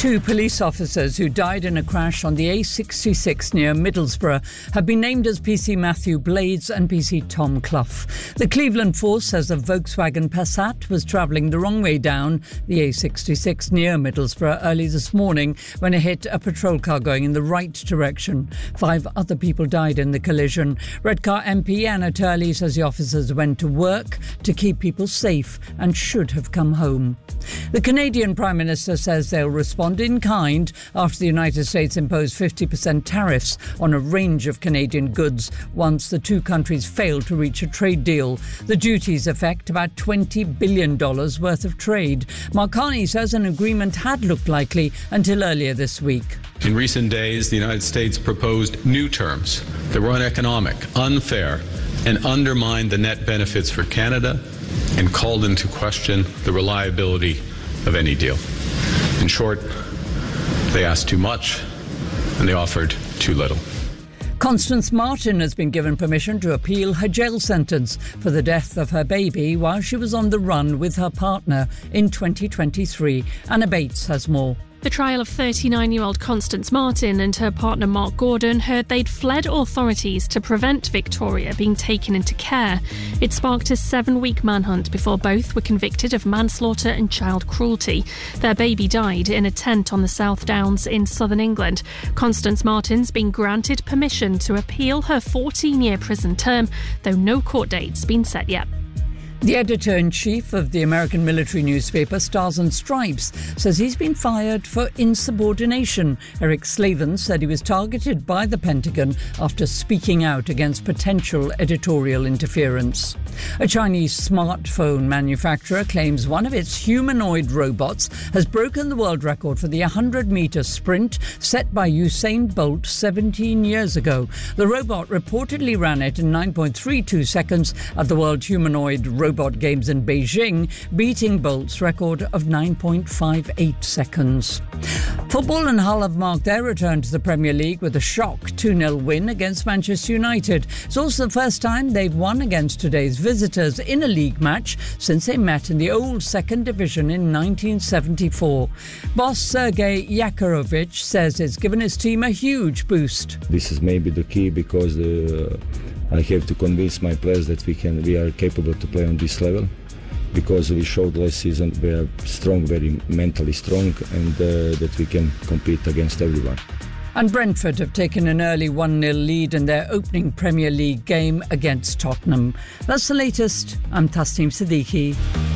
Two police officers who died in a crash on the A66 near Middlesbrough have been named as PC Matthew Blades and PC Tom Clough. The Cleveland Force says a Volkswagen Passat was travelling the wrong way down the A66 near Middlesbrough early this morning when it hit a patrol car going in the right direction. 5 other people died in the collision. Redcar MP Anna Turley says the officers went to work to keep people safe and should have come home. The Canadian Prime Minister says they'll respond in kind after the United States imposed 50% tariffs on a range of Canadian goods once the two countries failed to reach a trade deal. The duties affect about $20 billion worth of trade. Mark Carney says an agreement had looked likely until earlier this week. In recent days, the United States proposed new terms that were uneconomic, unfair, and undermined the net benefits for Canada and called into question the reliability of any deal. In short, they asked too much and they offered too little. Constance Martin has been given permission to appeal her jail sentence for the death of her baby while she was on the run with her partner in 2023. Anna Bates has more. The trial of 39-year-old Constance Martin and her partner Mark Gordon heard they'd fled authorities to prevent Victoria being taken into care. It sparked a 7-week manhunt before both were convicted of manslaughter and child cruelty. Their baby died in a tent on the South Downs in southern England. Constance Martin's been granted permission to appeal her 14-year prison term, though no court date's been set yet. The editor-in-chief of the American military newspaper Stars and Stripes says he's been fired for insubordination. Eric Slavin said he was targeted by the Pentagon after speaking out against potential editorial interference. A Chinese smartphone manufacturer claims one of its humanoid robots has broken the world record for the 100-metre sprint set by Usain Bolt 17 years ago. The robot reportedly ran it in 9.32 seconds at the World Humanoid Robot Games in Beijing, beating Bolt's record of 9.58 seconds. Football and Hull have marked their return to the Premier League with a shock 2-0 win against Manchester United. It's also the first time they've won against today's visitors in a league match since they met in the old second division in 1974. Boss Sergei Yakorovich says it's given his team a huge boost. This is maybe the key because I have to convince my players that we are capable to play on this level, because we showed last season we are strong, very mentally strong, and that we can compete against everyone. And Brentford have taken an early 1-0 lead in their opening Premier League game against Tottenham. That's the latest. I'm Tasneem Siddiqui.